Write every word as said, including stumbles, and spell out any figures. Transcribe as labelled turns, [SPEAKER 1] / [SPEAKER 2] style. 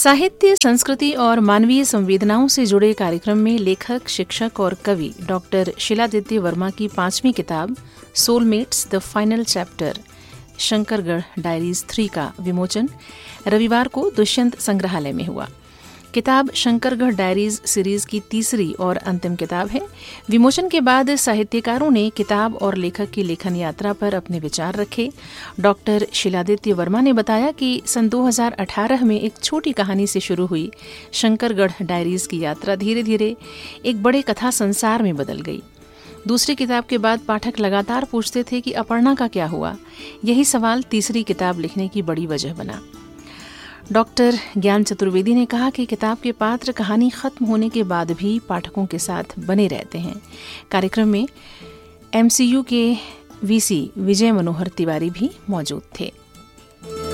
[SPEAKER 1] साहित्य, संस्कृति और मानवीय संवेदनाओं से जुड़े कार्यक्रम में लेखक, शिक्षक और कवि डॉक्टर शिलादित्य वर्मा की पांचवी किताब soulmates the final chapter Shankargarh diaries three का विमोचन रविवार को दुष्यंत संग्रहालय में हुआ। किताब शंकरगढ़ डायरीज सीरीज की तीसरी और अंतिम किताब है। विमोचन के बाद साहित्यकारों ने किताब और लेखक की लेखन यात्रा पर अपने विचार रखे। डॉक्टर शिलादित्य वर्मा ने बताया कि सन दो हज़ार अठारह में एक छोटी कहानी से शुरू हुई शंकरगढ़ डायरीज की यात्रा धीरे धीरे एक बड़े कथा संसार में बदल गई। दूसरी किताब के बाद पाठक लगातार पूछते थे कि अपर्णा का क्या हुआ। यही सवाल तीसरी किताब लिखने की बड़ी वजह बना। डॉक्टर ज्ञान चतुर्वेदी ने कहा कि किताब के पात्र कहानी खत्म होने के बाद भी पाठकों के साथ बने रहते हैं। कार्यक्रम में एमसीयू के वीसी विजय मनोहर तिवारी भी मौजूद थे।